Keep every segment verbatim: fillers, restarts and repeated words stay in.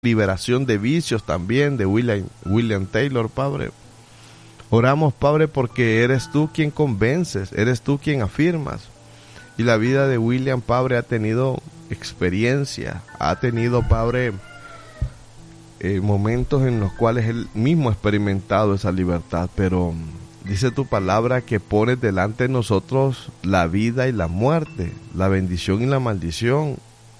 liberación de vicios también de William, William Taylor, Padre. Oramos, Padre, porque eres tú quien convences, eres tú quien afirmas. Y la vida de William, Padre, ha tenido experiencia, ha tenido, Padre, eh, momentos en los cuales él mismo ha experimentado esa libertad, pero dice tu palabra que pones delante de nosotros la vida y la muerte, la bendición y la maldición,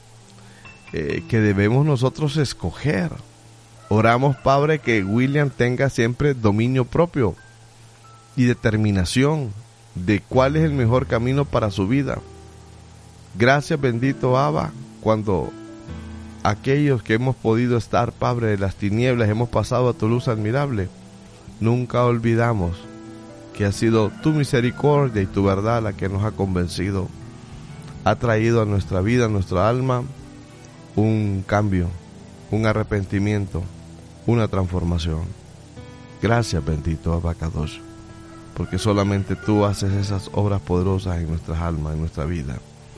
eh, que debemos nosotros escoger. Oramos, Padre, que William tenga siempre dominio propio y determinación de cuál es el mejor camino para su vida. Gracias, bendito Abba, cuando aquellos que hemos podido estar, Padre, de las tinieblas, hemos pasado a tu luz admirable, nunca olvidamos que ha sido tu misericordia y tu verdad la que nos ha convencido, ha traído a nuestra vida, a nuestra alma, un cambio, un arrepentimiento, una transformación. Gracias, bendito Abacadosh, porque solamente tú haces esas obras poderosas en nuestras almas, en nuestra vida.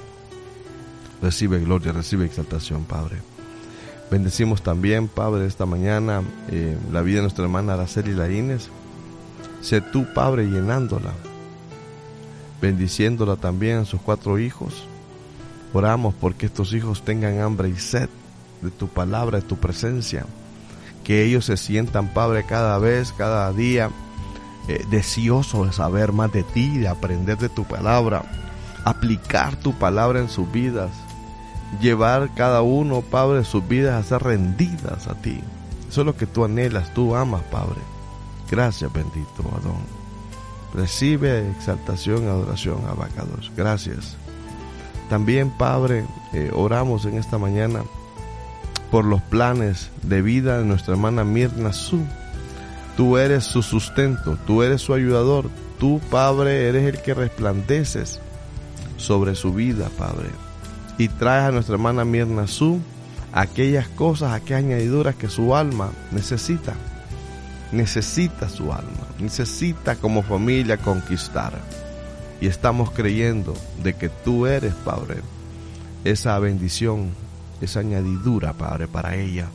Recibe gloria, recibe exaltación, Padre. Bendecimos también, Padre, esta mañana eh, la vida de nuestra hermana Araceli Laínez. Sé tú, Padre, llenándola, bendiciéndola también a sus cuatro hijos. Oramos porque estos hijos tengan hambre y sed de tu palabra, de tu presencia. Que ellos se sientan, Padre, cada vez, cada día, eh, deseosos de saber más de ti, de aprender de tu palabra, aplicar tu palabra en sus vidas, llevar cada uno, Padre, sus vidas a ser rendidas a ti. Eso es lo que tú anhelas, tú amas, Padre. Gracias, bendito Adón. Recibe exaltación y adoración, Abacados. Gracias. También, Padre, eh, oramos en esta mañana por los planes de vida de nuestra hermana Mirna Su. Tú eres su sustento, tú eres su ayudador. Tú, Padre, eres el que resplandeces sobre su vida, Padre. Y traes a nuestra hermana Mirna Su aquellas cosas, aquellas añadiduras que su alma necesita. Necesita su alma, necesita como familia conquistar. Y estamos creyendo de que tú eres, Padre, esa bendición, esa añadidura, Padre, para ella,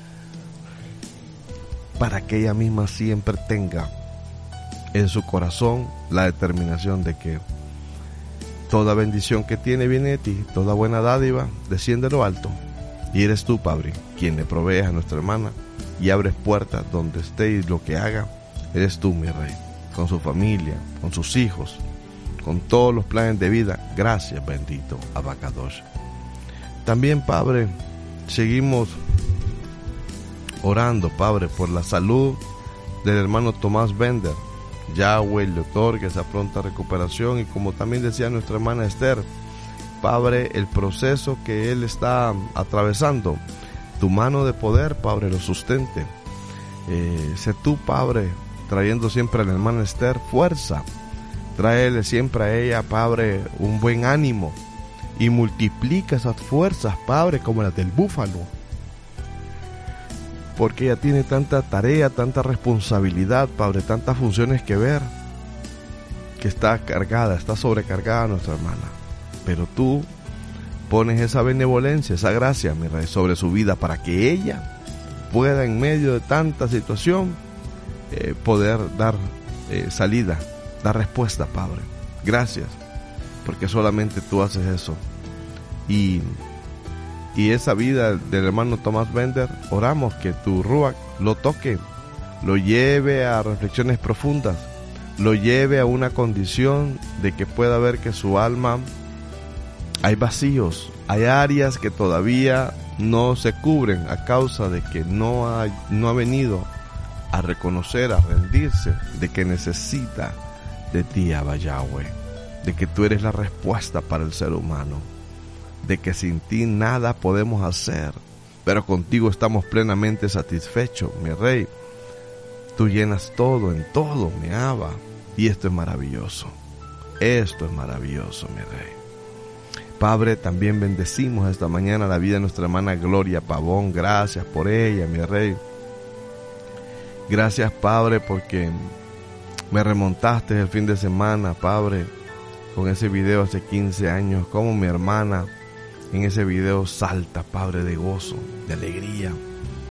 para que ella misma siempre tenga en su corazón la determinación de que toda bendición que tiene viene de ti, toda buena dádiva desciende de lo alto, y eres tú, Padre, quien le provees a nuestra hermana y abres puertas donde esté y lo que haga. Eres tú, mi Rey, con su familia, con sus hijos, con todos los planes de vida. Gracias, bendito Abacadosh. También, Padre, seguimos orando, Padre, por la salud del hermano Tomás Bender. Yahweh le otorgue esa pronta recuperación, y como también decía nuestra hermana Esther, Padre, el proceso que él está atravesando, tu mano de poder, Padre, lo sustente. Eh, sé tú, Padre, trayendo siempre a la hermana Esther fuerza. Tráele siempre a ella, Padre, un buen ánimo, y multiplica esas fuerzas, Padre, como las del búfalo. Porque ella tiene tanta tarea, tanta responsabilidad, Padre, tantas funciones que ver, que está cargada, está sobrecargada nuestra hermana. Pero tú pones esa benevolencia, esa gracia, mi Rey, sobre su vida, para que ella pueda, en medio de tanta situación, eh, poder dar eh, salida, dar respuesta, Padre. Gracias, porque solamente tú haces eso. Y, y esa vida del hermano Tomás Bender, oramos que tu Ruach lo toque, lo lleve a reflexiones profundas, lo lleve a una condición de que pueda ver que su alma, hay vacíos, hay áreas que todavía no se cubren a causa de que no ha, no ha venido a reconocer, a rendirse, de que necesita de ti, Abba Yahweh, de que tú eres la respuesta para el ser humano, de que sin ti nada podemos hacer, pero contigo estamos plenamente satisfechos, mi Rey. Tú llenas todo en todo, mi Abba, y esto es maravilloso, esto es maravilloso, mi Rey. Padre, también bendecimos esta mañana la vida de nuestra hermana Gloria Pavón. Gracias por ella, mi Rey. Gracias, Padre, porque me remontaste el fin de semana, Padre, con ese video hace quince años, como mi hermana en ese video salta, Padre, de gozo, de alegría,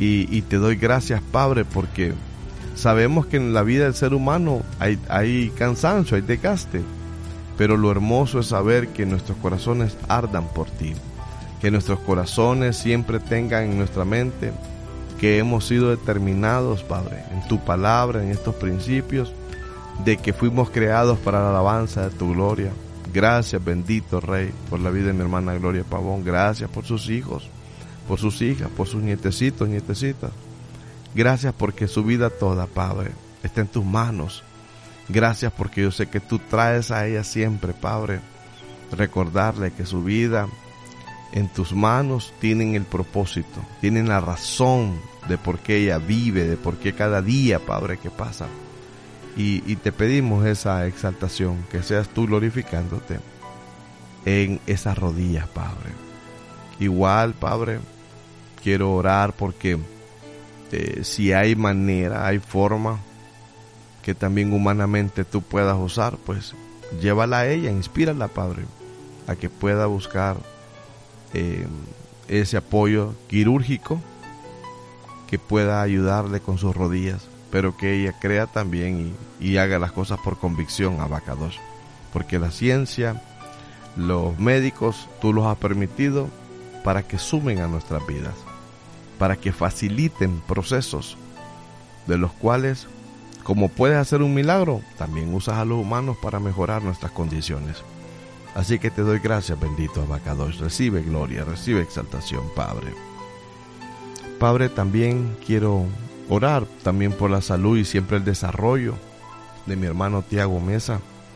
Y, y te doy gracias, Padre, porque sabemos que en la vida del ser humano hay, hay cansancio, hay desgaste, pero lo hermoso es saber que nuestros corazones ardan por ti, que nuestros corazones siempre tengan en nuestra mente que hemos sido determinados, Padre, en tu palabra, en estos principios, de que fuimos creados para la alabanza de tu gloria. Gracias, bendito Rey, por la vida de mi hermana Gloria Pavón. Gracias por sus hijos, por sus hijas, por sus nietecitos, nietecitas. Gracias porque su vida toda, Padre, está en tus manos. Gracias porque yo sé que tú traes a ella siempre, Padre, recordarle que su vida en tus manos tienen el propósito, tienen la razón de por qué ella vive, de por qué cada día, Padre, que pasa. Y, y te pedimos esa exaltación, que seas tú glorificándote en esas rodillas, Padre. Igual, Padre, quiero orar porque eh, si hay manera, hay forma que también humanamente tú puedas usar, pues llévala a ella, inspírala, Padre, a que pueda buscar eh, ese apoyo quirúrgico que pueda ayudarle con sus rodillas, pero que ella crea también y, y haga las cosas por convicción, Abacados, porque la ciencia, los médicos, tú los has permitido para que sumen a nuestras vidas, para que faciliten procesos de los cuales, como puedes hacer un milagro, también usas a los humanos para mejorar nuestras condiciones. Así que te doy gracias, bendito Abacados. Recibe gloria, recibe exaltación, Padre. Padre, también quiero orar también por la salud y siempre el desarrollo de mi hermano Tiago Mesa.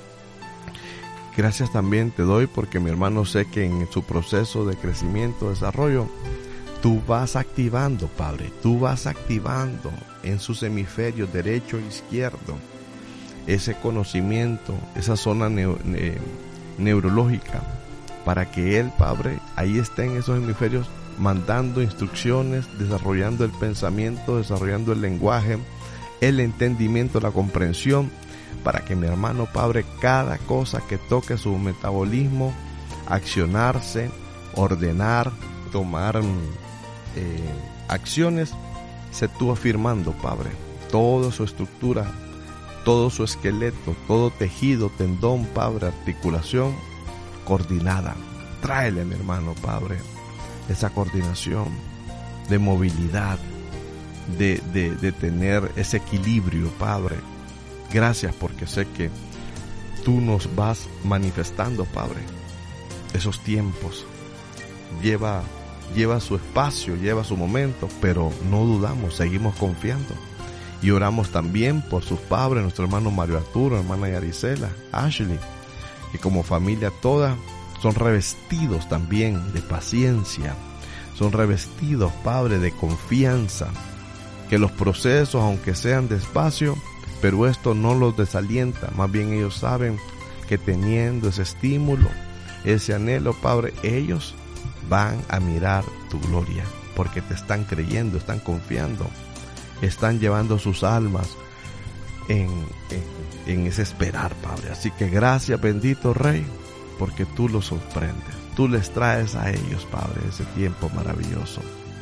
Gracias también te doy porque mi hermano, sé que en su proceso de crecimiento, desarrollo, tú vas activando, Padre, tú vas activando en sus hemisferios derecho e izquierdo ese conocimiento, esa zona neo, ne, neurológica, para que él, Padre, ahí esté en esos hemisferios mandando instrucciones, desarrollando el pensamiento, desarrollando el lenguaje, el entendimiento, la comprensión, para que mi hermano, Padre, cada cosa que toque su metabolismo, accionarse, ordenar, tomar eh, acciones, se tú afirmando, Padre, toda su estructura, todo su esqueleto, todo tejido, tendón, Padre, articulación coordinada. Tráele, mi hermano, Padre, esa coordinación de movilidad, de, de, de tener ese equilibrio, Padre. Gracias porque sé que tú nos vas manifestando, Padre, esos tiempos. Lleva, lleva su espacio, lleva su momento, pero no dudamos, seguimos confiando. Y oramos también por sus padres, nuestro hermano Mario Arturo, hermana Yaricela, Ashley, que como familia toda son revestidos también de paciencia, son revestidos, Padre, de confianza, que los procesos, aunque sean despacio, pero esto no los desalienta, más bien ellos saben que teniendo ese estímulo, ese anhelo, Padre, ellos van a mirar tu gloria, porque te están creyendo, están confiando, están llevando sus almas en, en, en ese esperar, Padre. Así que gracias, bendito Rey, porque tú los sorprendes, tú les traes a ellos, Padre, ese tiempo maravilloso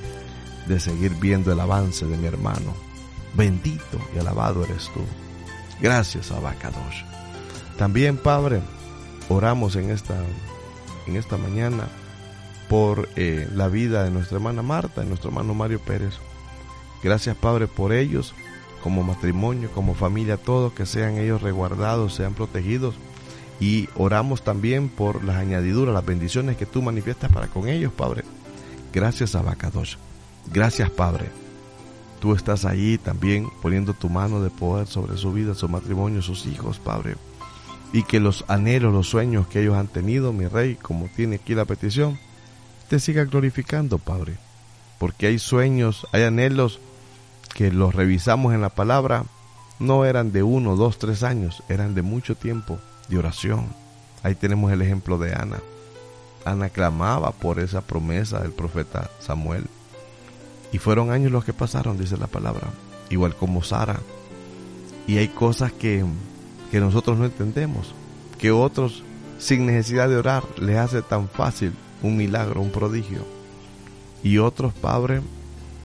de seguir viendo el avance de mi hermano. Bendito y alabado eres tú. Gracias, Abacados. También, Padre, oramos en esta, en esta mañana por eh, la vida de nuestra hermana Marta y nuestro hermano Mario Pérez. Gracias, Padre, por ellos, como matrimonio, como familia, todos, que sean ellos resguardados, sean protegidos. Y oramos también por las añadiduras, las bendiciones que tú manifiestas para con ellos, Padre. Gracias, Abacados. Gracias, Padre. Tú estás allí también poniendo tu mano de poder sobre su vida, su matrimonio, sus hijos, Padre. Y que los anhelos, los sueños que ellos han tenido, mi Rey, como tiene aquí la petición, te siga glorificando, Padre. Porque hay sueños, hay anhelos que los revisamos en la palabra, no eran de uno, dos, tres años, eran de mucho tiempo de oración. Ahí tenemos el ejemplo de Ana. Ana clamaba por esa promesa del profeta Samuel. Y fueron años los que pasaron, dice la palabra. Igual como Sara. Y hay cosas que, que nosotros no entendemos, que otros, sin necesidad de orar, les hace tan fácil un milagro, un prodigio. Y otros, Padre,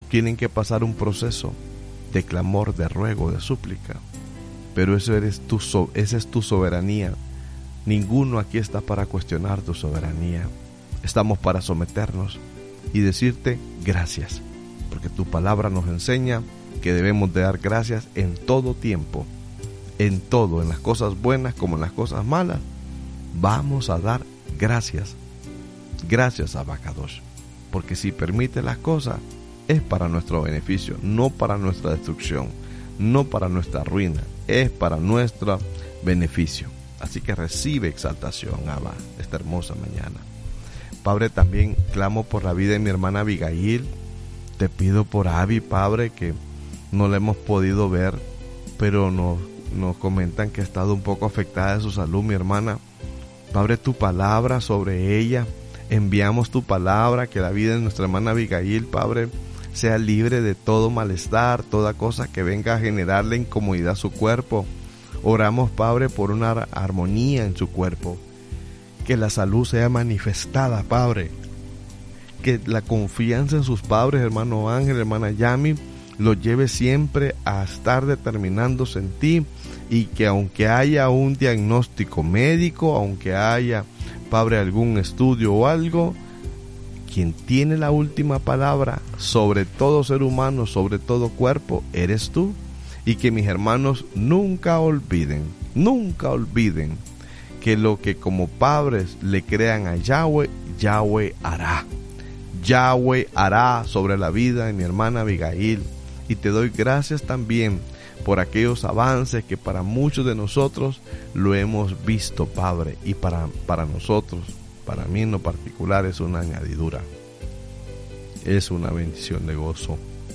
tienen que pasar un proceso de clamor, de ruego, de súplica. Pero eso eres tú, esa es tu soberanía. Ninguno aquí está para cuestionar tu soberanía. Estamos para someternos y decirte gracias, porque tu palabra nos enseña que debemos de dar gracias en todo tiempo, en todo, en las cosas buenas como en las cosas malas. Vamos a dar gracias, gracias a Abacadosh, porque si permite las cosas es para nuestro beneficio, no para nuestra destrucción, no para nuestra ruina, es para nuestro beneficio. Así que recibe exaltación, Abba, esta hermosa mañana. Padre, también clamo por la vida de mi hermana Abigail. Te pido por Abby, Padre, que no la hemos podido ver, pero nos, nos comentan que ha estado un poco afectada de su salud, mi hermana. Padre, tu palabra sobre ella, enviamos tu palabra, que la vida de nuestra hermana Abigail, Padre, sea libre de todo malestar, toda cosa que venga a generarle incomodidad a su cuerpo. Oramos, Padre, por una armonía en su cuerpo, que la salud sea manifestada, Padre, que la confianza en sus padres, hermano Ángel, hermana Yami, lo lleve siempre a estar determinándose en ti, y que aunque haya un diagnóstico médico, aunque haya, Padre, algún estudio o algo, quien tiene la última palabra sobre todo ser humano, sobre todo cuerpo, eres tú. Y que mis hermanos nunca olviden, nunca olviden que lo que como padres le crean a Yahweh, Yahweh hará. Yahweh hará sobre la vida de mi hermana Abigail. Y te doy gracias también por aquellos avances que para muchos de nosotros lo hemos visto, Padre, y para, para nosotros, para mí en lo particular, es una añadidura, es una bendición de gozo.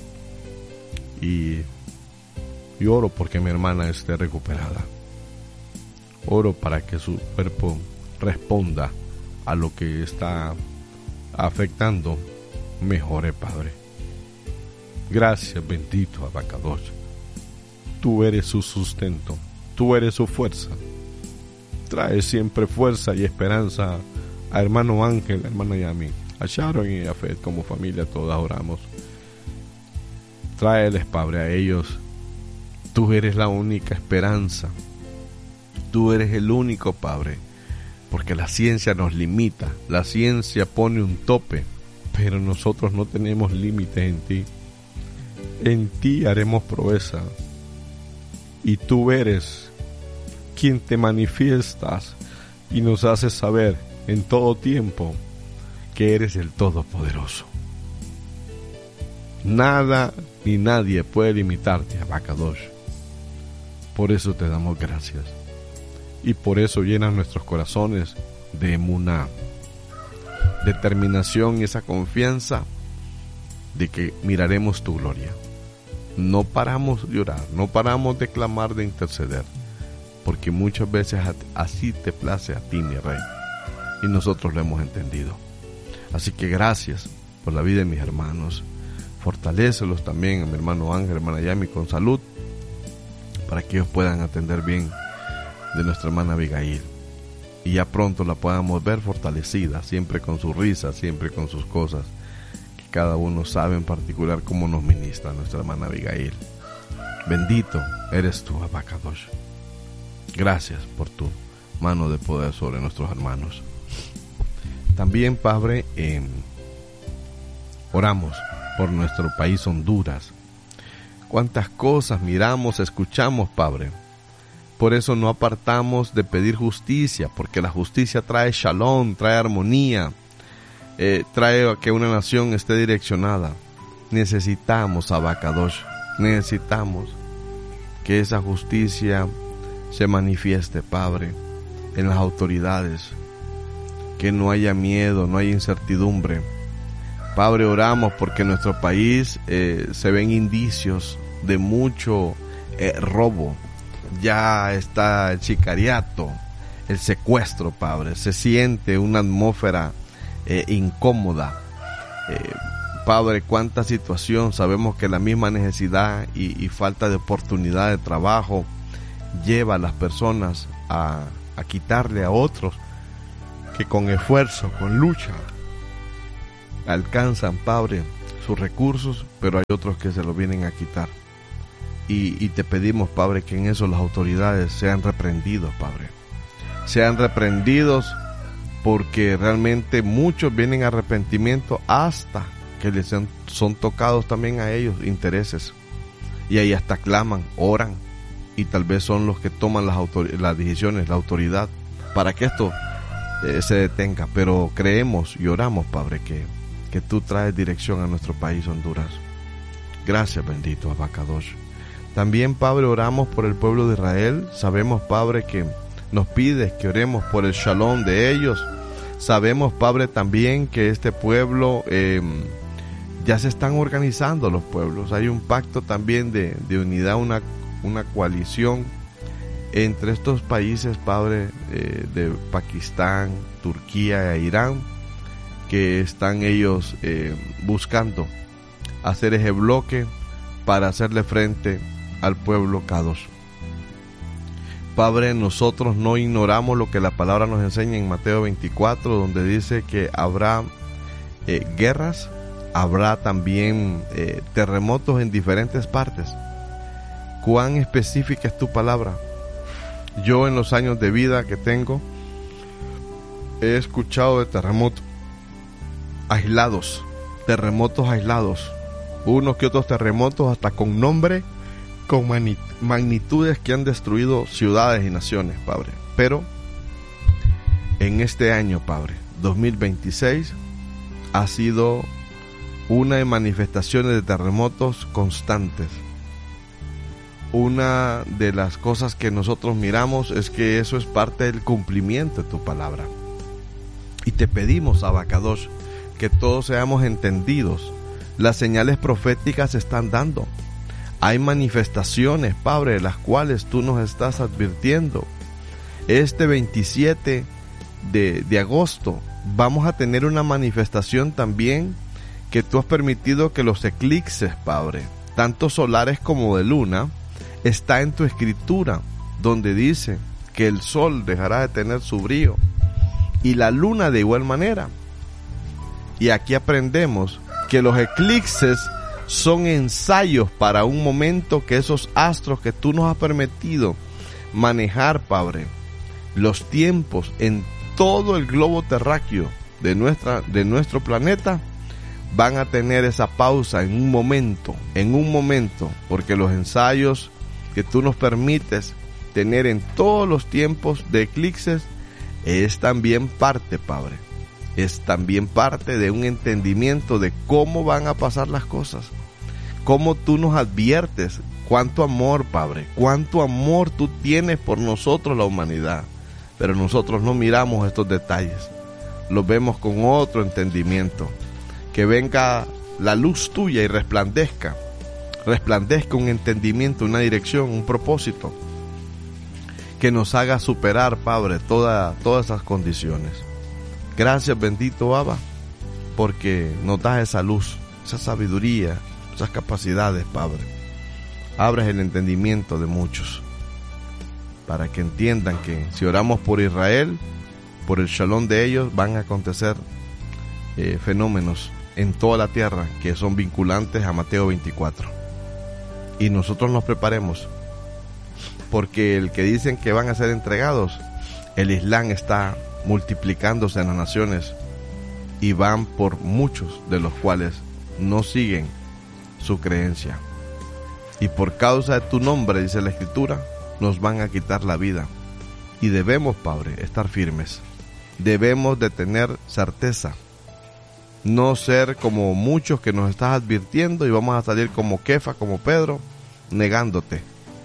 Y, y oro porque mi hermana esté recuperada, oro para que su cuerpo responda a lo que está afectando, mejore, Padre. Gracias, bendito Abacadosh. Tú eres su sustento, tú eres su fuerza. Trae siempre fuerza y esperanza a hermano Ángel, a hermana Yami, a Sharon y a Fed. Como familia todas oramos. Tráeles, Padre, a ellos. Tú eres la única esperanza. Tú eres el único, Padre, porque la ciencia nos limita, la ciencia pone un tope, pero nosotros no tenemos límites en ti. En ti haremos proeza, y tú eres quien te manifiestas y nos haces saber en todo tiempo que eres el Todopoderoso. Nada ni nadie puede limitarte, Abacadosh. Por eso te damos gracias. Y por eso llenan nuestros corazones de emuná, determinación y esa confianza de que miraremos tu gloria. No paramos de orar, no paramos de clamar, de interceder, porque muchas veces así te place a ti, mi Rey, y nosotros lo hemos entendido. Así que gracias por la vida de mis hermanos. Fortalécelos también a mi hermano Ángel, hermana Yami, con salud, para que ellos puedan atender bien de nuestra hermana Abigail, y ya pronto la podamos ver fortalecida, siempre con su risa, siempre con sus cosas, que cada uno sabe en particular cómo nos ministra nuestra hermana Abigail. Bendito eres tú, Abacadosh. Gracias por tu mano de poder sobre nuestros hermanos. También, Padre, eh, oramos por nuestro país Honduras. Cuántas cosas miramos, escuchamos, Padre. Por eso no apartamos de pedir justicia, porque la justicia trae shalom, trae armonía, eh, trae a que una nación esté direccionada. Necesitamos, Abacadosh, necesitamos que esa justicia se manifieste, Padre, en las autoridades, que no haya miedo, no haya incertidumbre. Padre, oramos porque en nuestro país eh, se ven indicios de mucho eh, robo. Ya está el sicariato, el secuestro, Padre. Se siente una atmósfera eh, incómoda. Eh, Padre, cuánta situación. Sabemos que la misma necesidad y, y falta de oportunidad de trabajo lleva a las personas a, a quitarle a otros que con esfuerzo, con lucha, alcanzan, Padre, sus recursos, pero hay otros que se los vienen a quitar. Y, y te pedimos, Padre, que en eso las autoridades sean reprendidos, Padre. Sean reprendidos, porque realmente muchos vienen a arrepentimiento hasta que les son, son tocados también a ellos intereses. Y ahí hasta claman, oran, y tal vez son los que toman las, autor- las decisiones, la autoridad, para que esto eh, se detenga. Pero creemos y oramos, Padre, que, que tú traes dirección a nuestro país, Honduras. Gracias, bendito Abacadosh. También, Padre, oramos por el pueblo de Israel. Sabemos, Padre, que nos pides que oremos por el shalom de ellos. Sabemos, Padre, también que este pueblo, eh, ya se están organizando los pueblos. Hay un pacto también de, de unidad, una, una coalición entre estos países, Padre, eh, de Pakistán, Turquía e Irán, que están ellos eh, buscando hacer ese bloque para hacerle frente al pueblo Kadosh. Padre, nosotros no ignoramos lo que la palabra nos enseña en Mateo veinticuatro, donde dice que habrá eh, guerras, habrá también eh, terremotos en diferentes partes. ¿Cuán específica es tu palabra? Yo, en los años de vida que tengo, he escuchado de terremotos aislados, terremotos aislados, unos que otros terremotos hasta con nombre, con magnitudes que han destruido ciudades y naciones, Padre. Pero en este año, Padre, dos mil veintiséis, ha sido una de manifestaciones de terremotos constantes. Una de las cosas que nosotros miramos es que eso es parte del cumplimiento de tu palabra. Y te pedimos, Abacadosh, que todos seamos entendidos. Las señales proféticas se están dando. Hay manifestaciones, Padre, de las cuales tú nos estás advirtiendo. Este veintisiete de, de agosto vamos a tener una manifestación también que tú has permitido que los eclipses, Padre, tanto solares como de luna, está en tu escritura, donde dice que el sol dejará de tener su brillo y la luna de igual manera. Y aquí aprendemos que los eclipses son ensayos para un momento que esos astros que tú nos has permitido manejar, Padre, los tiempos en todo el globo terráqueo de nuestra, de nuestro planeta, van a tener esa pausa en un momento, en un momento, porque los ensayos que tú nos permites tener en todos los tiempos de eclipses es también parte, Padre, es también parte de un entendimiento de cómo van a pasar las cosas, cómo tú nos adviertes, cuánto amor, Padre, cuánto amor tú tienes por nosotros, la humanidad, pero nosotros no miramos estos detalles, los vemos con otro entendimiento. Que venga la luz tuya y resplandezca, resplandezca un entendimiento, una dirección, un propósito, que nos haga superar, Padre, toda, todas esas condiciones. Gracias, bendito Abba, porque nos das esa luz, esa sabiduría, esas capacidades, Padre. Abres el entendimiento de muchos, para que entiendan que si oramos por Israel, por el shalom de ellos, van a acontecer eh, fenómenos en toda la tierra que son vinculantes a Mateo veinticuatro. Y nosotros nos preparemos, porque el que dicen que van a ser entregados, el Islam está multiplicándose en las naciones y van por muchos de los cuales no siguen su creencia. Y por causa de tu nombre, dice la Escritura, nos van a quitar la vida. Y debemos, Padre, estar firmes. Debemos de tener certeza. No ser como muchos que nos estás advirtiendo y vamos a salir como Kefa, como Pedro, negándote.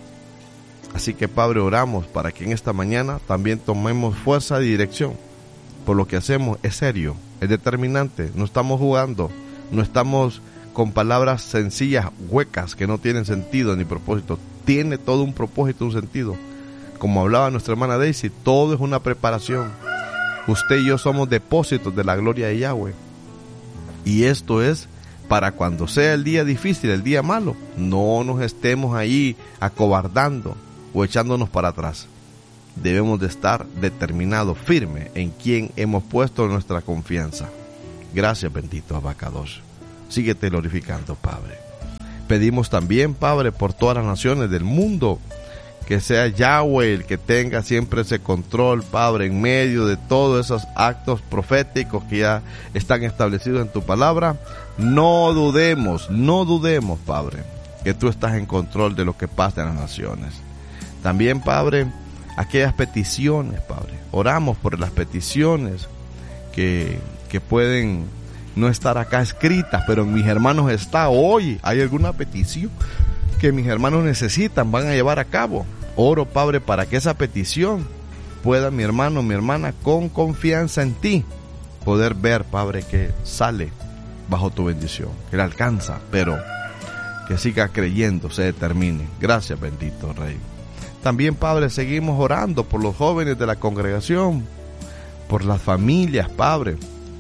Así que, Padre, oramos para que en esta mañana también tomemos fuerza y dirección. Por lo que hacemos es serio, es determinante. No estamos jugando, no estamos con palabras sencillas, huecas, que no tienen sentido ni propósito. Tiene todo un propósito, un sentido. Como hablaba nuestra hermana Daisy, todo es una preparación. Usted y yo somos depósitos de la gloria de Yahweh. Y esto es para cuando sea el día difícil, el día malo, no nos estemos ahí acobardando o echándonos para atrás. Debemos de estar determinados, firmes en quien hemos puesto nuestra confianza. Gracias, bendito Abacadosh. síguete glorificando, Padre. Pedimos también, Padre, por todas las naciones del mundo, que sea Yahweh el que tenga siempre ese control, Padre, en medio de todos esos actos proféticos que ya están establecidos en tu palabra. No dudemos, no dudemos, Padre, que tú estás en control de lo que pasa en las naciones. También, Padre, aquellas peticiones, Padre, oramos por las peticiones que, que pueden no estar acá escritas, pero en mis hermanos está hoy. ¿Hay alguna petición que mis hermanos necesitan, van a llevar a cabo? Oro, Padre, para que esa petición pueda mi hermano, mi hermana, con confianza en ti, poder ver, Padre, que sale bajo tu bendición, que le alcanza, pero que siga creyendo, se determine. Gracias, bendito Rey. También, Padre, seguimos orando por los jóvenes de la congregación, por las familias, Padre,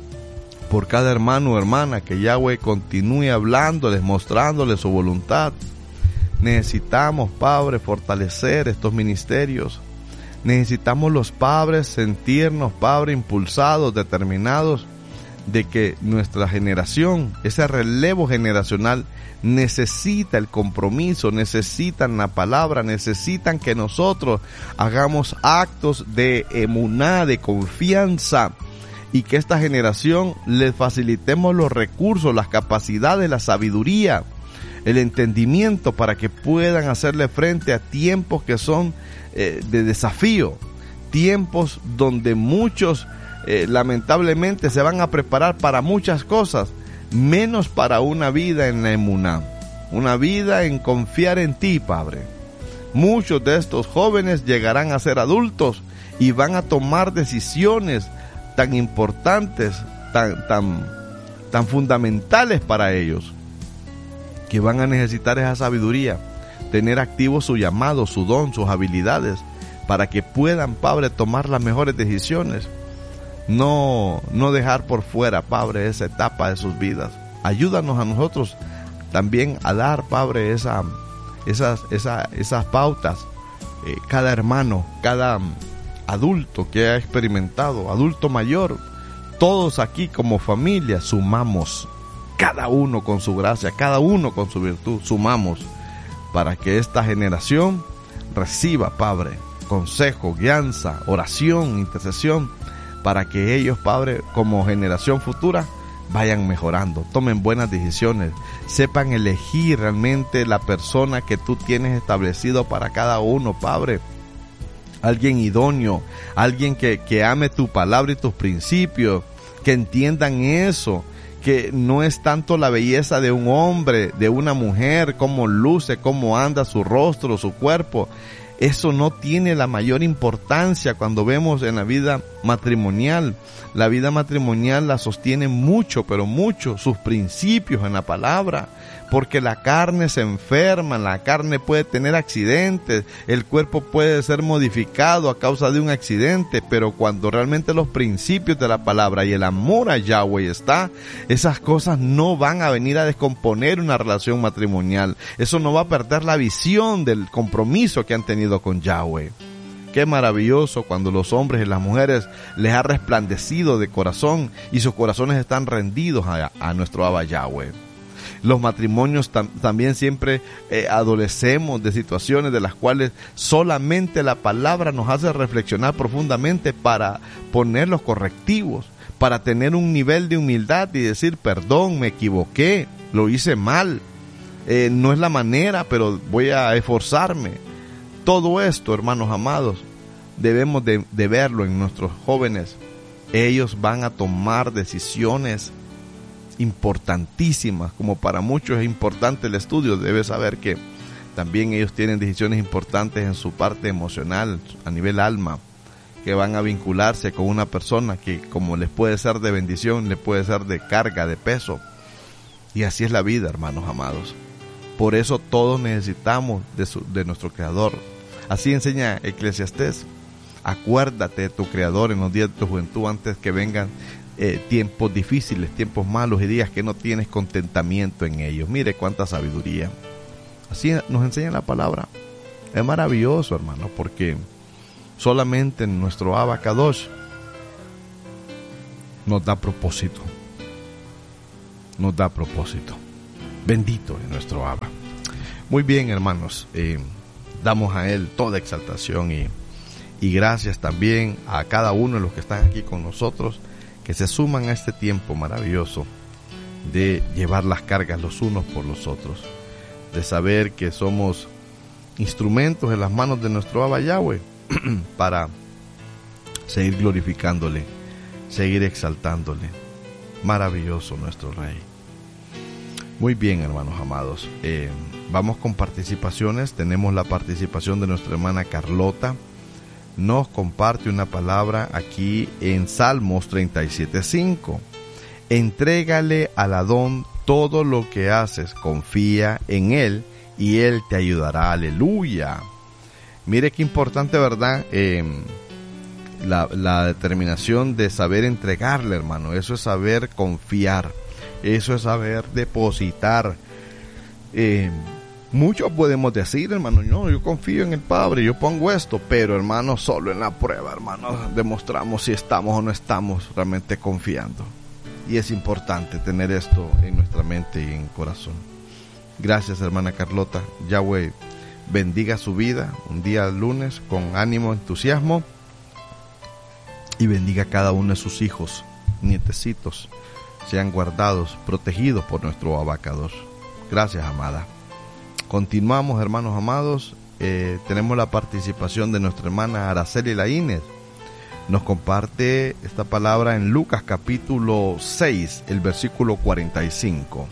por cada hermano o hermana, que Yahweh continúe hablándoles, mostrándoles su voluntad. Necesitamos, Padre, fortalecer estos ministerios. Necesitamos los padres sentirnos, Padre, impulsados, determinados, de que nuestra generación, ese relevo generacional, necesita el compromiso, necesitan la palabra, necesitan que nosotros hagamos actos de emuná, de confianza, y que esta generación les facilitemos los recursos, las capacidades, la sabiduría, el entendimiento, para que puedan hacerle frente a tiempos que son eh, de desafío, tiempos donde muchos eh, lamentablemente se van a preparar para muchas cosas, menos para una vida en la emuná, una vida en confiar en ti, Padre. Muchos de estos jóvenes llegarán a ser adultos y van a tomar decisiones tan importantes, tan, tan, tan fundamentales para ellos, que van a necesitar esa sabiduría, tener activo su llamado, su don, sus habilidades, para que puedan, Padre, tomar las mejores decisiones. No, no dejar por fuera, Padre, esa etapa de sus vidas. Ayúdanos a nosotros también a dar, Padre, esa, esas, esa, esas pautas. Eh, cada hermano, cada adulto que ha experimentado, adulto mayor, todos aquí como familia sumamos, cada uno con su gracia, cada uno con su virtud, sumamos para que esta generación reciba, Padre, consejo, guianza, oración, intercesión, para que ellos, Padre, como generación futura, vayan mejorando, tomen buenas decisiones, sepan elegir realmente la persona que tú tienes establecido para cada uno, Padre. Alguien idóneo, alguien que, que ame tu palabra y tus principios, que entiendan eso, que no es tanto la belleza de un hombre, de una mujer, cómo luce, cómo anda su rostro, su cuerpo. Eso no tiene la mayor importancia cuando vemos en la vida matrimonial. La vida matrimonial la sostiene mucho, pero mucho, sus principios en la palabra. Porque la carne se enferma, la carne puede tener accidentes, el cuerpo puede ser modificado a causa de un accidente, pero cuando realmente los principios de la palabra y el amor a Yahweh está, esas cosas no van a venir a descomponer una relación matrimonial. Eso no va a perder la visión del compromiso que han tenido con Yahweh. Qué maravilloso cuando los hombres y las mujeres les ha resplandecido de corazón y sus corazones están rendidos a, a nuestro Abba Yahweh. Los matrimonios tam- también siempre eh, adolecemos de situaciones de las cuales solamente la palabra nos hace reflexionar profundamente para poner los correctivos, para tener un nivel de humildad y decir, perdón, me equivoqué, lo hice mal, eh, no es la manera, pero voy a esforzarme. Todo esto, hermanos amados, debemos de, de verlo en nuestros jóvenes. Ellos van a tomar decisiones importantísimas, como para muchos es importante el estudio. Debes saber que también ellos tienen decisiones importantes en su parte emocional, a nivel alma, que van a vincularse con una persona que, como les puede ser de bendición, les puede ser de carga, de peso. Y así es la vida, hermanos amados. Por eso todos necesitamos de, su, de nuestro Creador. Así enseña Eclesiastés. Acuérdate de tu Creador en los días de tu juventud, antes que vengan Eh, tiempos difíciles, tiempos malos y días que no tienes contentamiento en ellos. Mire cuánta sabiduría. Así nos enseña la palabra. Es maravilloso, hermano, porque solamente en nuestro Abba Kadosh nos da propósito. nos da propósito. Bendito es nuestro Abba. Muy bien, hermanos, eh, damos a Él toda exaltación y, y gracias también a cada uno de los que están aquí con nosotros, que se suman a este tiempo maravilloso de llevar las cargas los unos por los otros, de saber que somos instrumentos en las manos de nuestro Abba Yahweh para seguir glorificándole, seguir exaltándole. Maravilloso nuestro Rey. Muy bien, hermanos amados, eh, vamos con participaciones. Tenemos la participación de nuestra hermana Carlota. Nos comparte una palabra aquí en Salmos treinta y siete cinco. Entrégale al Adón todo lo que haces, confía en Él y Él te ayudará. Aleluya. Mire qué importante, ¿verdad? Eh, la, la determinación de saber entregarle, hermano. Eso es saber confiar. Eso es saber depositar. Eh, muchos podemos decir, hermano, no, yo confío en el Padre, yo pongo esto, pero, hermano, solo en la prueba, hermano, demostramos si estamos o no estamos realmente confiando. Y es importante tener esto en nuestra mente y en corazón. Gracias, hermana Carlota. Yahweh bendiga su vida un día lunes con ánimo, entusiasmo, y bendiga a cada uno de sus hijos, nietecitos, sean guardados, protegidos por nuestro Abacador. Gracias, amada. Continuamos, hermanos amados. Eh, tenemos la participación de nuestra hermana Araceli Laínez. Nos comparte esta palabra en Lucas capítulo seis, el versículo cuarenta y cinco.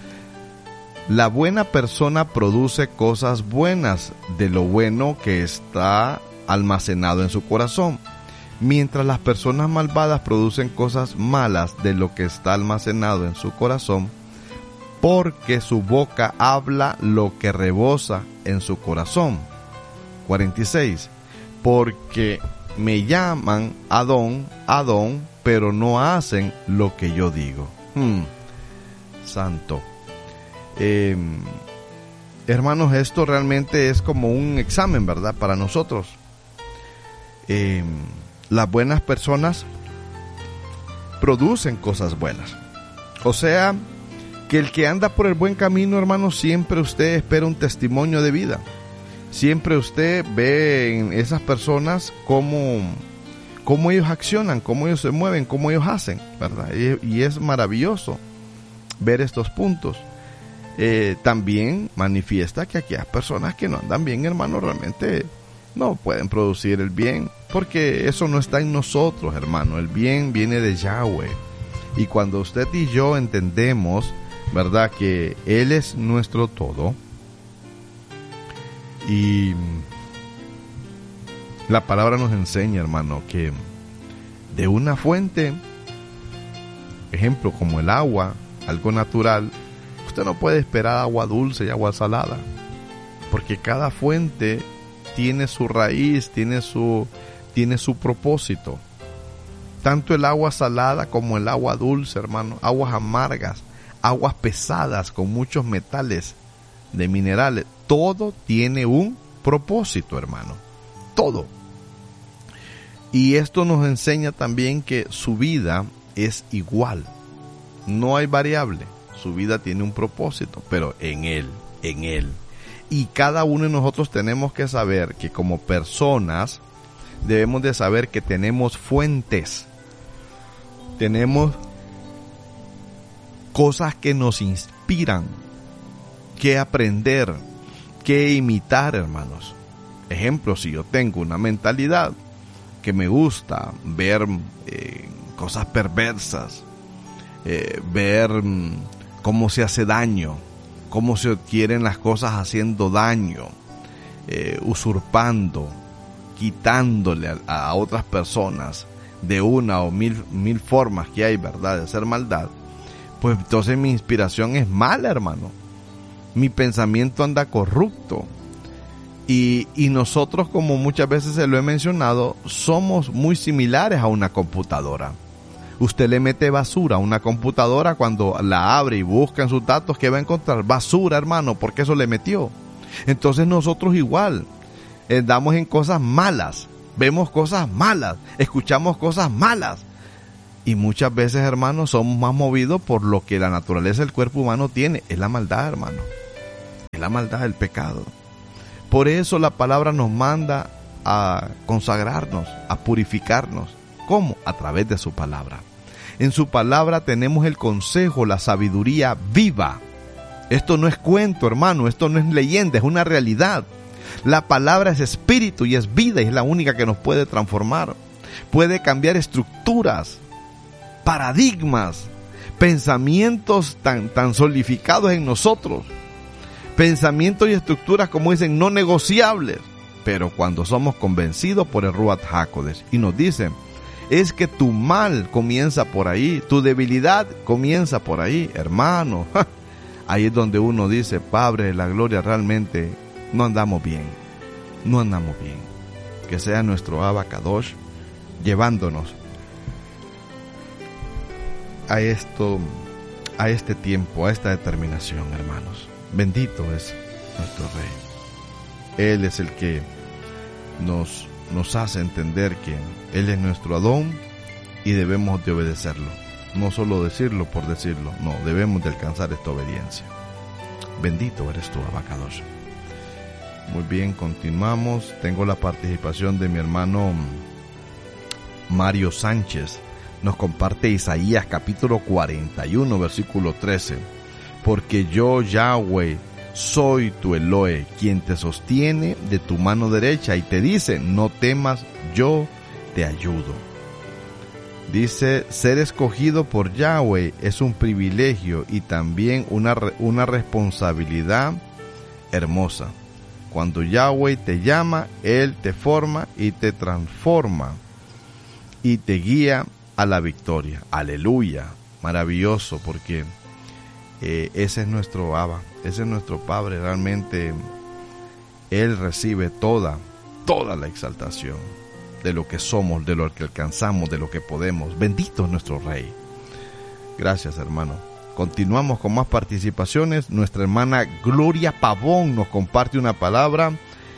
La buena persona produce cosas buenas de lo bueno que está almacenado en su corazón, mientras las personas malvadas producen cosas malas de lo que está almacenado en su corazón, porque su boca habla lo que rebosa en su corazón. cuarenta y seis. Porque me llaman Adón, Adón, pero no hacen lo que yo digo. Hmm. Santo. Eh, hermanos, esto realmente es como un examen, ¿verdad? Para nosotros. Eh, las buenas personas producen cosas buenas. O sea, que el que anda por el buen camino, hermanos, siempre usted espera un testimonio de vida. Siempre usted ve en esas personas cómo, cómo ellos accionan, cómo ellos se mueven, cómo ellos hacen, ¿verdad? Y, y es maravilloso ver estos puntos. Eh, también manifiesta que aquellas personas que no andan bien, hermano, realmente no pueden producir el bien, porque eso no está en nosotros, hermano. El bien viene de Yahweh. Y cuando usted y yo entendemos, ¿verdad?, que Él es nuestro todo, y la palabra nos enseña, hermano, que de una fuente, ejemplo como el agua, algo natural, usted no puede esperar agua dulce y agua salada, porque cada fuente tiene su raíz, tiene su, tiene su propósito. Tanto el agua salada como el agua dulce, hermano, aguas amargas, aguas pesadas con muchos metales de minerales, todo tiene un propósito, hermano, todo. Y esto nos enseña también que su vida es igual, no hay variable, su vida tiene un propósito, pero en Él, en Él. Y cada uno de nosotros tenemos que saber que como personas debemos de saber que tenemos fuentes, tenemos cosas que nos inspiran, que aprender, que imitar, hermanos. Ejemplo, si yo tengo una mentalidad que me gusta ver eh, cosas perversas, eh, ver mm, cómo se hace daño, cómo se adquieren las cosas haciendo daño, eh, usurpando, quitándole a, a otras personas de una o mil, mil formas que hay, ¿verdad?, de hacer maldad, pues entonces mi inspiración es mala, hermano. Mi pensamiento anda corrupto. Y, y nosotros, como muchas veces se lo he mencionado, somos muy similares a una computadora. Usted le mete basura a una computadora, cuando la abre y busca en sus datos, ¿qué va a encontrar? Basura, hermano, porque eso le metió. Entonces nosotros igual, andamos en cosas malas, vemos cosas malas, escuchamos cosas malas. Y muchas veces, hermanos, somos más movidos por lo que la naturaleza del cuerpo humano tiene. Es la maldad, hermano. Es la maldad del pecado. Por eso la palabra nos manda a consagrarnos, a purificarnos. ¿Cómo? A través de su palabra. En su palabra tenemos el consejo, la sabiduría viva. Esto no es cuento, hermano, esto no es leyenda, es una realidad. La palabra es espíritu y es vida y es la única que nos puede transformar. Puede cambiar estructuras, paradigmas, pensamientos tan, tan solidificados en nosotros. Pensamientos y estructuras, como dicen, no negociables. Pero cuando somos convencidos por el Ruach HaKodesh y nos dicen, es que tu mal comienza por ahí, tu debilidad comienza por ahí, hermano. Ahí es donde uno dice, Padre de la gloria, realmente no andamos bien, no andamos bien. Que sea nuestro Abba Kadosh llevándonos a esto, a este tiempo, a esta determinación, hermanos. Bendito es nuestro Rey. Él es el que nos, nos hace entender que Él es nuestro Adón y debemos de obedecerlo. No solo decirlo por decirlo, no, debemos de alcanzar esta obediencia. Bendito eres tú, Abba Kadosh. Muy bien, continuamos. Tengo la participación de mi hermano Mario Sánchez. Nos comparte Isaías capítulo cuarenta y uno, versículo trece. Porque yo, Yahweh, soy tu Elohe, quien te sostiene de tu mano derecha y te dice, no temas, yo te ayudo. Dice, ser escogido por Yahweh es un privilegio y también una, una responsabilidad hermosa. Cuando Yahweh te llama, Él te forma y te transforma y te guía a la victoria. Aleluya, maravilloso, porque eh, ese es nuestro Abba, ese es nuestro Padre. Realmente Él recibe toda, toda la exaltación de lo que somos, de lo que alcanzamos, de lo que podemos. Bendito es nuestro Rey. Gracias, hermano. Continuamos con más participaciones. Nuestra hermana Gloria Pavón nos comparte una palabra.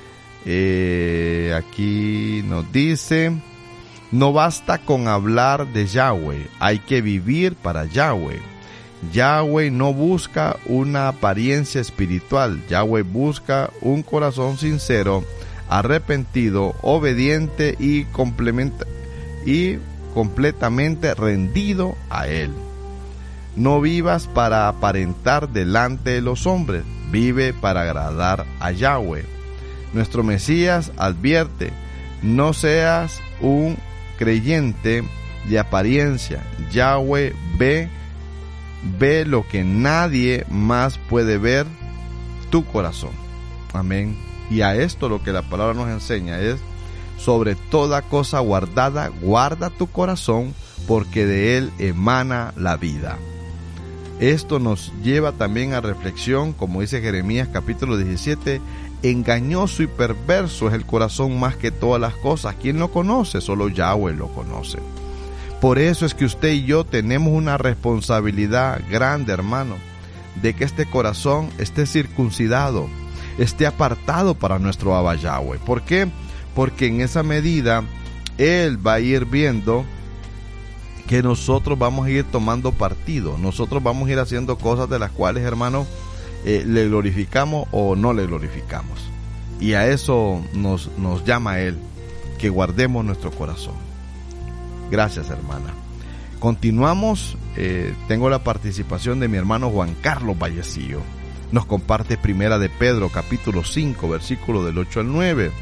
Eh, aquí nos dice, no basta con hablar de Yahweh, hay que vivir para Yahweh. Yahweh no busca una apariencia espiritual, Yahweh busca un corazón sincero, arrepentido, obediente y, complementa, y completamente rendido a Él. No vivas para aparentar delante de los hombres, vive para agradar a Yahweh. Nuestro Mesías advierte, no seas un creyente de apariencia. Yahweh ve, ve lo que nadie más puede ver, tu corazón. Amén. Y a esto lo que la palabra nos enseña es, sobre toda cosa guardada, guarda tu corazón, porque de él emana la vida. Esto nos lleva también a reflexión, como dice Jeremías capítulo diecisiete, engañoso y perverso es el corazón más que todas las cosas. ¿Quién lo conoce? Solo Yahweh lo conoce. Por eso es que usted y yo tenemos una responsabilidad grande, hermano, de que este corazón esté circuncidado, esté apartado para nuestro Abba Yahweh. ¿Por qué? Porque en esa medida Él va a ir viendo que nosotros vamos a ir tomando partido, nosotros vamos a ir haciendo cosas de las cuales, hermano, eh, le glorificamos o no le glorificamos. Y a eso nos, nos llama Él, que guardemos nuestro corazón. Gracias, hermana. Continuamos, eh, tengo la participación de mi hermano Juan Carlos Vallecillo. Nos comparte Primera de Pedro, capítulo cinco, versículo del ocho al nueve.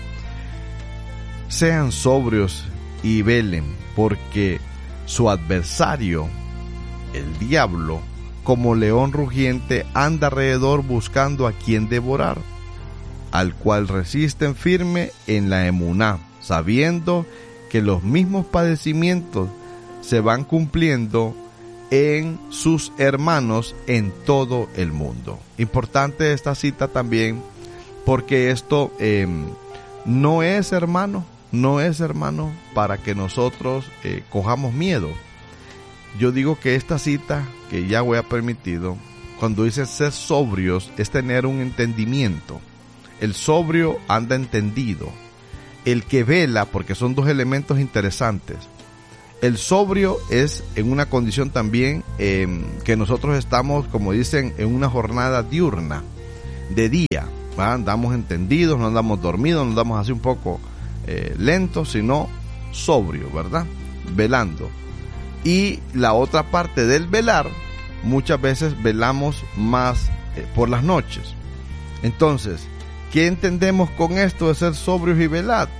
Sean sobrios y velen, porque su adversario, el diablo, como león rugiente, anda alrededor buscando a quien devorar, al cual resisten firme en la emuná, sabiendo que los mismos padecimientos se van cumpliendo en sus hermanos en todo el mundo. Importante esta cita también, porque esto eh, no es, hermano, no es, hermano, para que nosotros eh, cojamos miedo. Yo digo que esta cita que Yahweh ha permitido, cuando dice ser sobrios, es tener un entendimiento. El sobrio anda entendido. El que vela, porque son dos elementos interesantes. el sobrio es en una condición también eh, que nosotros estamos, como dicen, en una jornada diurna, de día, ¿va? Andamos entendidos, no andamos dormidos, no andamos así un poco eh, lentos, sino sobrio, ¿verdad? Velando. Y la otra parte del velar, muchas veces velamos más eh, por las noches. Entonces, ¿qué entendemos con esto de ser sobrios y velar?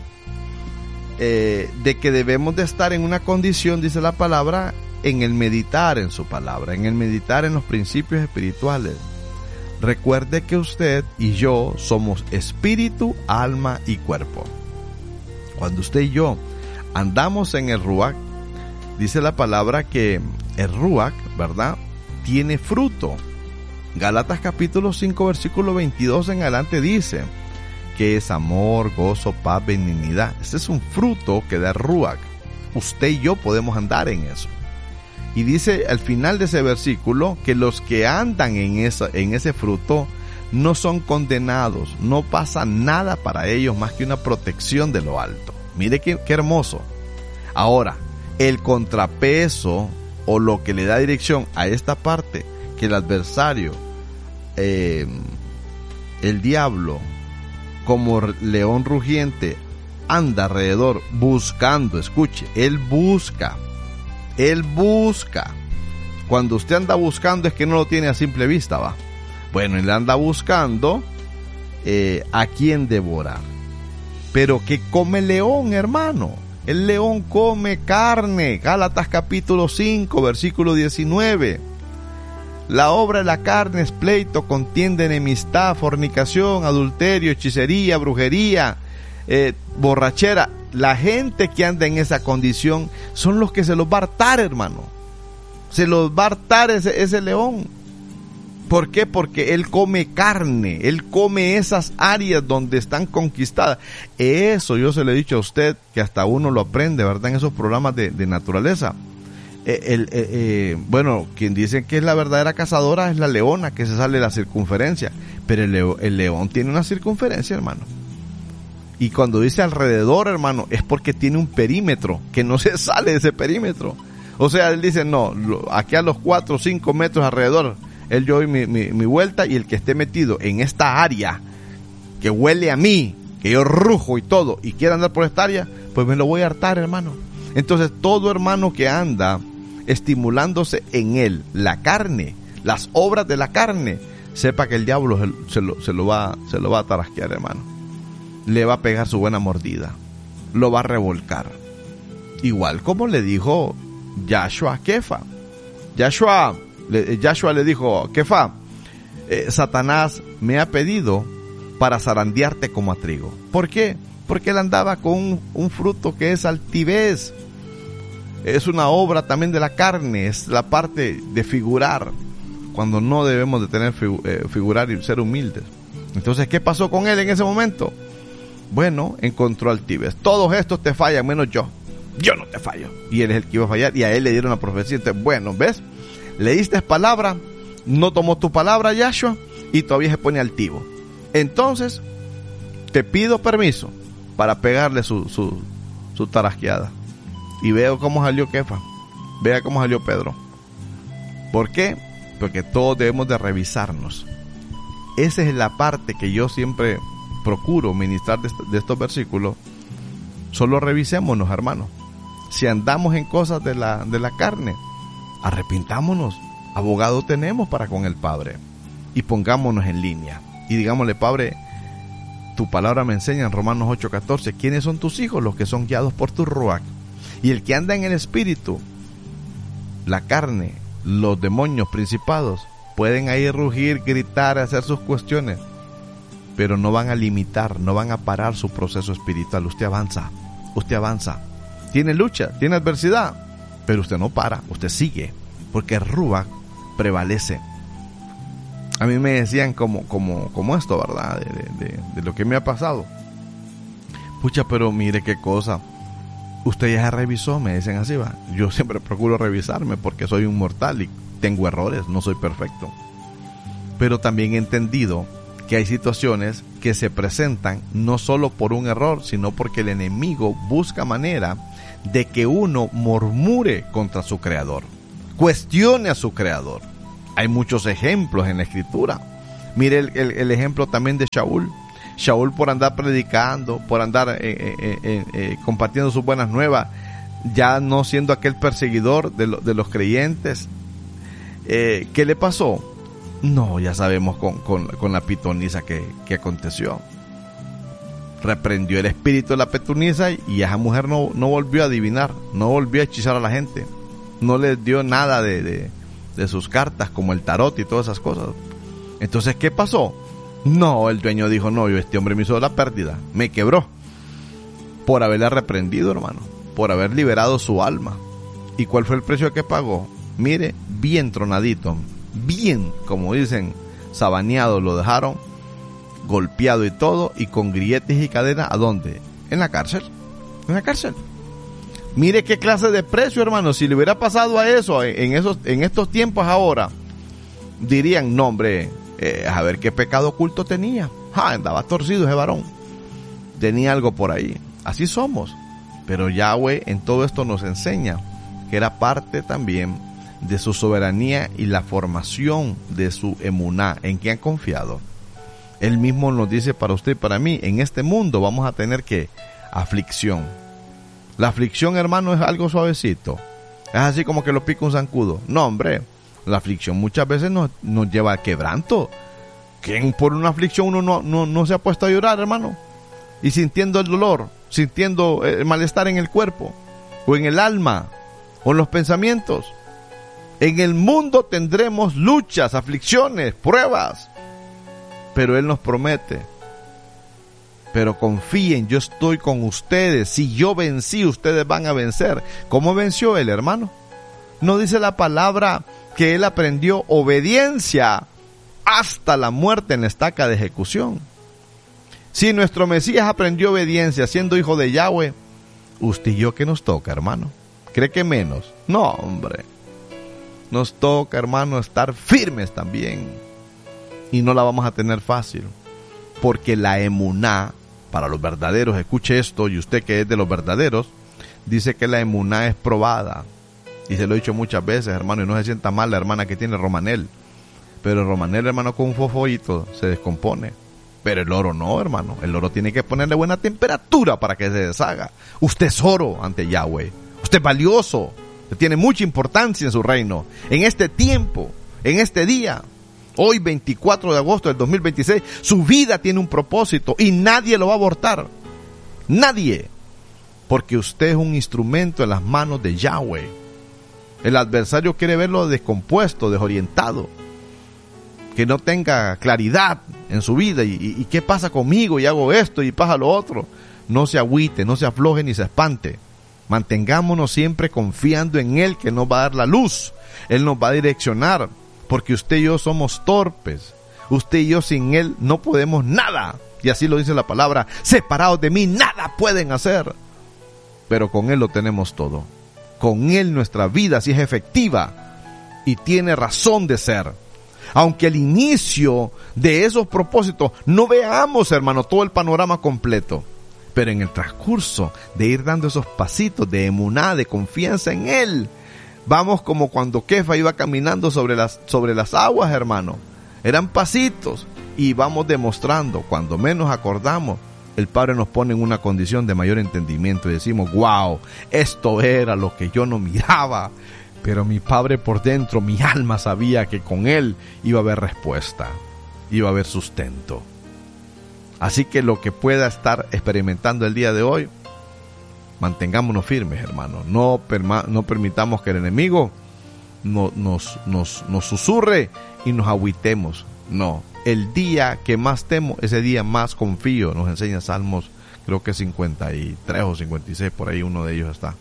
Eh, de que debemos de estar en una condición, dice la palabra, en el meditar en su palabra, en el meditar en los principios espirituales. Recuerde que usted y yo somos espíritu, alma y cuerpo. Cuando usted y yo andamos en el Ruach, dice la palabra que el Ruach, ¿verdad?, tiene fruto. Gálatas capítulo cinco, versículo veintidós en adelante dice que es amor, gozo, paz, benignidad. Este es un fruto que da Ruach. Usted y yo podemos andar en eso. Y dice al final de ese versículo que los que andan en, esa, en ese fruto no son condenados, no pasa nada para ellos más que una protección de lo alto. Mire qué, qué hermoso. Ahora, el contrapeso o lo que le da dirección a esta parte, que el adversario, eh, el diablo, como león rugiente, anda alrededor buscando, escuche, él busca, él busca. Cuando usted anda buscando es que no lo tiene a simple vista, va. Bueno, él anda buscando eh, a quién devorar. Pero ¿qué come el león, hermano? El león come carne. Gálatas capítulo cinco, versículo diecinueve. La obra de la carne es pleito, contienda, enemistad, fornicación, adulterio, hechicería, brujería, eh, borrachera. La gente que anda en esa condición son los que se los va a hartar, hermano. Se los va a hartar ese, ese león. ¿Por qué? Porque él come carne, él come esas áreas donde están conquistadas. Eso yo se lo he dicho a usted, que hasta uno lo aprende, ¿verdad? En esos programas de, de naturaleza. Eh, el, eh, eh, bueno, quien dice que es la verdadera cazadora es la leona, que se sale de la circunferencia. Pero el, leo, el león tiene una circunferencia, hermano. Y cuando dice alrededor, hermano, es porque tiene un perímetro, que no se sale de ese perímetro. O sea, él dice, no, aquí a los cuatro o cinco metros alrededor, él yo doy mi, mi, mi vuelta, y el que esté metido en esta área, que huele a mí, que yo rujo y todo, y quiere andar por esta área, pues me lo voy a hartar, hermano. Entonces, todo hermano que anda estimulándose en él, la carne, las obras de la carne, sepa que el diablo se, se, lo, se, lo va, se lo va a tarasquear, hermano. Le va a pegar su buena mordida, lo va a revolcar. Igual como le dijo Yahshua a Kefa. Yahshua, le, Yahshua le dijo, Kefa, eh, Satanás me ha pedido para zarandearte como a trigo. ¿Por qué? Porque él andaba con un, un fruto que es altivez. Es una obra también de la carne, es la parte de figurar, cuando no debemos de tener figu, eh, figurar y ser humildes. Entonces, ¿qué pasó con él en ese momento? Bueno, encontró altivez. Todos estos te fallan, menos yo. Yo no te fallo. Y él es el que iba a fallar, y a él le dieron la profecía. Entonces, bueno, ¿ves? Le diste palabra, no tomó tu palabra, Yahshua, y todavía se pone altivo. Entonces, te pido permiso para pegarle su, su, su tarasqueada. Y veo cómo salió Kefa. Vea cómo salió Pedro. ¿Por qué? Porque todos debemos de revisarnos. Esa es la parte que yo siempre procuro ministrar de, est- de estos versículos. Solo revisémonos, hermanos. Si andamos en cosas de la, de la carne, arrepintámonos. Abogado tenemos para con el Padre. Y pongámonos en línea. Y digámosle, Padre, tu palabra me enseña en Romanos ocho catorce, ¿quiénes son tus hijos? Los que son guiados por tu Ruach. Y el que anda en el espíritu, la carne, los demonios, principados, pueden ahí rugir, gritar, hacer sus cuestiones, pero no van a limitar, no van a parar su proceso espiritual. Usted avanza, usted avanza. Tiene lucha, tiene adversidad, pero usted no para, usted sigue, porque el Ruach prevalece. A mí me decían como, como, como esto, ¿verdad? De, de, de lo que me ha pasado. Pucha, pero mire qué cosa. Usted ya se revisó, me dicen así, va. Yo siempre procuro revisarme porque soy un mortal y tengo errores, no soy perfecto. Pero también he entendido que hay situaciones que se presentan no solo por un error, sino porque el enemigo busca manera de que uno murmure contra su creador, cuestione a su creador. Hay muchos ejemplos en la escritura. Mire el, el, el ejemplo también de Shaul. Shaul, por andar predicando, por andar eh, eh, eh, eh, compartiendo sus buenas nuevas, ya no siendo aquel perseguidor de, lo, de los creyentes, eh, ¿qué le pasó? No, ya sabemos con, con, con la pitonisa que, que aconteció. Reprendió el espíritu de la pitonisa y esa mujer no, no volvió a adivinar, no volvió a hechizar a la gente, no les dio nada de, de, de sus cartas como el tarot y todas esas cosas. Entonces, ¿qué pasó? No, el dueño dijo, no, yo este hombre me hizo la pérdida, me quebró por haberla reprendido, hermano, por haber liberado su alma. ¿Y cuál fue el precio que pagó? Mire, bien tronadito, bien, como dicen, sabaneado lo dejaron, golpeado y todo, y con grilletes y cadenas. ¿A dónde? En la cárcel, en la cárcel. Mire qué clase de precio, hermano. Si le hubiera pasado a eso en esos, en estos tiempos ahora, dirían, no, hombre, eh, a ver qué pecado oculto tenía. Ah, andaba torcido ese varón, tenía algo por ahí. Así somos. Pero Yahweh en todo esto nos enseña que era parte también de su soberanía y la formación de su emuná, en quien han confiado. Él mismo nos dice, para usted y para mí, en este mundo vamos a tener que aflicción. La aflicción, hermano, es algo suavecito. Es así como que lo pica un zancudo. No, hombre, la aflicción muchas veces nos, nos lleva a quebranto. ¿Quién por una aflicción uno no, no, no se ha puesto a llorar, hermano? Y sintiendo el dolor, sintiendo el malestar en el cuerpo, o en el alma, o en los pensamientos. En el mundo tendremos luchas, aflicciones, pruebas. Pero Él nos promete, pero confíen, yo estoy con ustedes. Si yo vencí, ustedes van a vencer. ¿Cómo venció Él, hermano? No dice la palabra que Él aprendió obediencia hasta la muerte en la estaca de ejecución. Si nuestro Mesías aprendió obediencia siendo hijo de Yahweh, usted y yo, ¿qué nos toca, hermano? ¿Cree que menos? No, hombre. Nos toca, hermano, estar firmes también. Y no la vamos a tener fácil. Porque la emuná, para los verdaderos, escuche esto, y usted que es de los verdaderos, dice que la emuná es probada. Y se lo he dicho muchas veces, hermano, y no se sienta mal la hermana que tiene romanel. Pero el romanel, hermano, con un fosforito se descompone. Pero el oro no, hermano. El oro tiene que ponerle buena temperatura para que se deshaga. Usted es oro ante Yahweh. Usted es valioso. Usted tiene mucha importancia en su reino. En este tiempo, en este día, hoy veinticuatro de agosto del dos mil veintiséis, su vida tiene un propósito y nadie lo va a abortar. Nadie. Porque usted es un instrumento en las manos de Yahweh. El adversario quiere verlo descompuesto, desorientado, que no tenga claridad en su vida. ¿Y, y, y qué pasa conmigo? Y hago esto y pasa lo otro. No se agüite, no se afloje ni se espante. Mantengámonos siempre confiando en Él, que nos va a dar la luz. Él nos va a direccionar, porque usted y yo somos torpes. Usted y yo sin Él no podemos nada. Y así lo dice la palabra: separados de mí nada pueden hacer. Pero con Él lo tenemos todo. Con Él nuestra vida sí es efectiva y tiene razón de ser. Aunque al inicio de esos propósitos no veamos, hermano, todo el panorama completo. Pero en el transcurso de ir dando esos pasitos de emuná, de confianza en Él, vamos como cuando Kefa iba caminando sobre las, sobre las aguas, hermano. Eran pasitos y vamos demostrando. Cuando menos acordamos, el Padre nos pone en una condición de mayor entendimiento y decimos: wow, esto era lo que yo no miraba. Pero mi Padre por dentro, mi alma sabía que con Él iba a haber respuesta, iba a haber sustento. Así que lo que pueda estar experimentando el día de hoy, mantengámonos firmes, hermano. No, perma, no permitamos que el enemigo no, nos, nos, nos susurre y nos agüitemos. No, el día que más temo, ese día más confío, nos enseña Salmos, creo que cincuenta y tres o cincuenta y seis, por ahí uno de ellos está.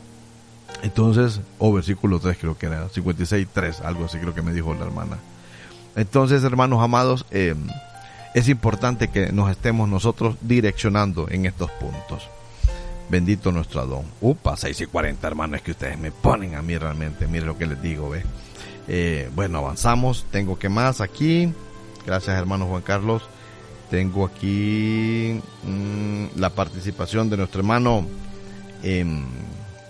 Entonces, o versículo tres creo que era, cincuenta y seis, tres, algo así creo que me dijo la hermana. Entonces, hermanos amados, eh, es importante que nos estemos nosotros direccionando en estos puntos. Bendito nuestro Adón. Upa, seis y cuarenta, hermanos, es que ustedes me ponen a mí realmente, mire lo que les digo, ¿ve? Eh, bueno, avanzamos. Tengo que más aquí. Gracias, hermano Juan Carlos. Tengo aquí mmm, la participación de nuestro hermano eh,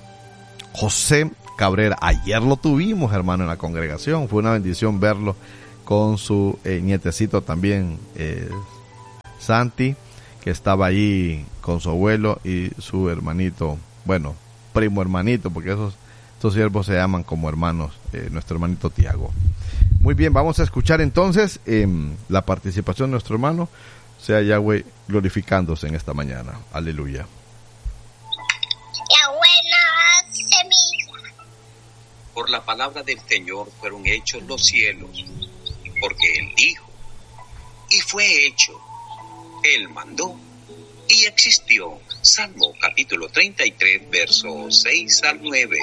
José Cabrera. Ayer lo tuvimos, hermano, en la congregación. Fue una bendición verlo con su eh, nietecito también, eh, Santi, que estaba allí con su abuelo y su hermanito, bueno, primo hermanito, porque esos, estos siervos se llaman como hermanos, eh, nuestro hermanito Tiago. Muy bien, vamos a escuchar entonces eh, la participación de nuestro hermano, sea Yahweh glorificándose en esta mañana. Aleluya. La buena semilla. Por la palabra del Señor fueron hechos los cielos, porque Él dijo, y fue hecho. Él mandó, y existió. Salmo capítulo treinta y tres, versos seis al nueve.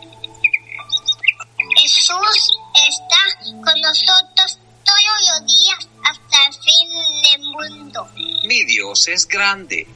Jesús está con nosotros todos los días hasta el fin del mundo. Mi Dios es grande.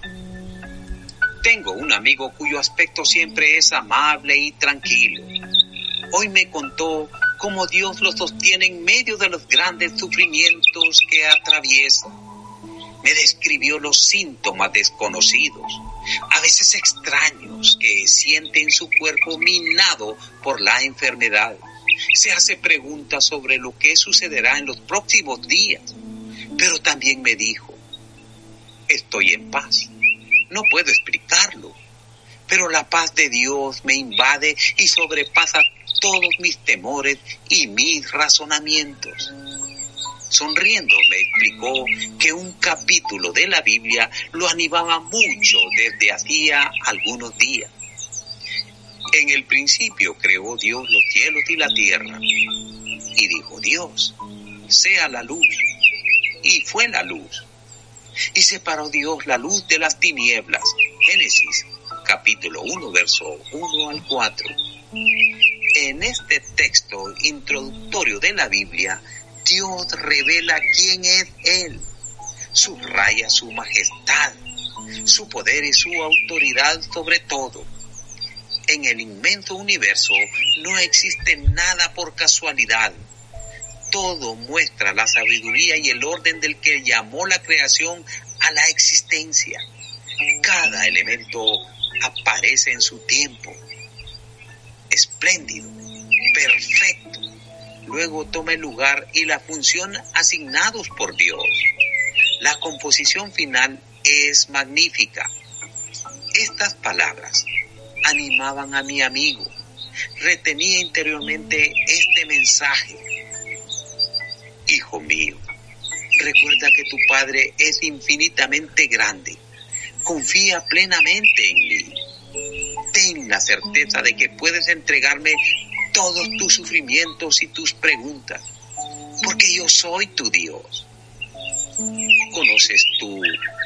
Tengo un amigo cuyo aspecto siempre es amable y tranquilo. Hoy me contó cómo Dios lo sostiene en medio de los grandes sufrimientos que atraviesa. Me describió los síntomas desconocidos, a veces extraños, que siente en su cuerpo minado por la enfermedad. Se hace preguntas sobre lo que sucederá en los próximos días, pero también me dijo, estoy en paz. No puedo explicarlo, pero la paz de Dios me invade y sobrepasa todos mis temores y mis razonamientos. Sonriendo me explicó que un capítulo de la Biblia lo animaba mucho desde hacía algunos días. En el principio creó Dios los cielos y la tierra, y dijo Dios, sea la luz, y fue la luz. Y separó Dios la luz de las tinieblas. Génesis capítulo uno, verso uno al cuatro. En este texto introductorio de la Biblia, Dios revela quién es Él, subraya su majestad, su poder y su autoridad sobre todo. En el inmenso universo no existe nada por casualidad. Todo muestra la sabiduría y el orden del que llamó la creación a la existencia. Cada elemento aparece en su tiempo, espléndido, perfecto. Luego toma el lugar y la función asignados por Dios. La composición final es magnífica. Estas palabras animaban a mi amigo. Retenía interiormente este mensaje. Hijo mío, recuerda que tu Padre es infinitamente grande. Confía plenamente en mí. Ten la certeza de que puedes entregarme todos tus sufrimientos y tus preguntas, porque yo soy tu Dios. ¿Conoces tú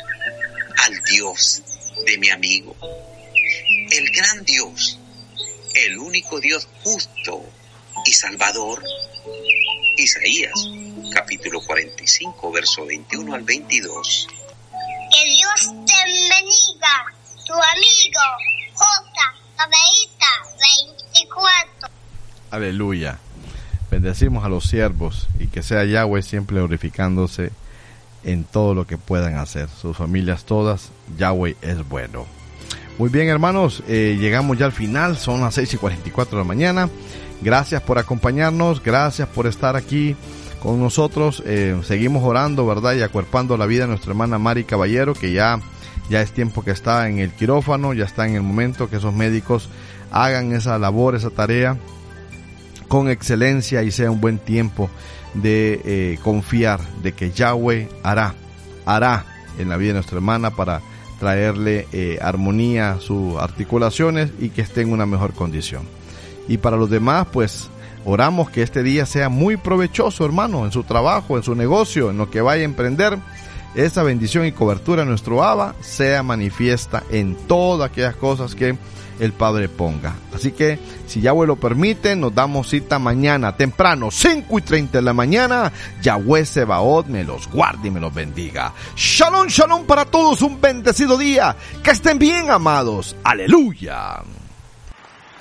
al Dios de mi amigo? El gran Dios, el único Dios justo y salvador. Isaías capítulo cuarenta y cinco, verso veintiuno al veintidós. Que Dios te bendiga, tu amigo J. Cabrera veinticuatro. Aleluya. Bendecimos a los siervos y que sea Yahweh siempre glorificándose en todo lo que puedan hacer. Sus familias todas, Yahweh es bueno. Muy bien, hermanos, eh, llegamos ya al final, son las seis y cuarenta y cuatro de la mañana. Gracias por acompañarnos, gracias por estar aquí con nosotros. Eh, seguimos orando, ¿verdad? Y acuerpando la vida de nuestra hermana Mari Caballero, que ya, ya es tiempo que está en el quirófano, ya está en el momento que esos médicos hagan esa labor, esa tarea con excelencia y sea un buen tiempo de eh, confiar de que Yahweh hará, hará en la vida de nuestra hermana para traerle eh, armonía a sus articulaciones y que esté en una mejor condición. Y para los demás, pues oramos que este día sea muy provechoso, hermano, en su trabajo, en su negocio, en lo que vaya a emprender. Esa bendición y cobertura de nuestro Abba sea manifiesta en todas aquellas cosas que el Padre ponga. Así que, si Yahweh lo permite, nos damos cita mañana temprano, cinco y treinta de la mañana. Yahweh Sebaot me los guarde y me los bendiga. Shalom, shalom para todos, un bendecido día. Que estén bien, amados. Aleluya.